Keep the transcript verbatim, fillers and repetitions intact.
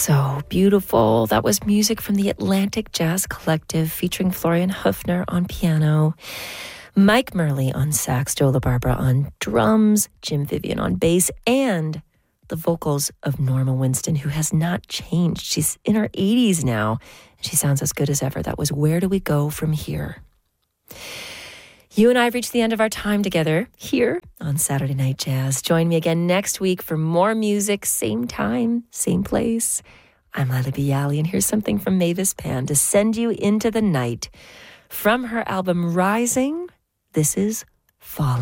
So beautiful. That was music from the Atlantic Jazz Collective featuring Florian Höfner on piano, Mike Murley on sax, Joe LaBarbera on drums, Jim Vivian on bass, and the vocals of Norma Winston, who has not changed. She's in her eighties now, and she sounds as good as ever. That was Where Do We Go From Here? You and I have reached the end of our time together here on Saturday Night Jazz. Join me again next week for more music, same time, same place. I'm Lila Bialy, and here's something from Mavis Pan to send you into the night. From her album Rising, this is Falling.